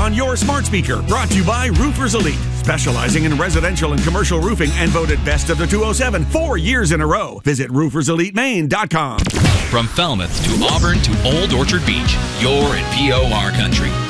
on your smart speaker. Brought to you by Roofers Elite, specializing in residential and commercial roofing and voted best of the 207 4 years in a row. Visit rooferselitemaine.com. From Falmouth to Auburn to Old Orchard Beach, you're in POR country.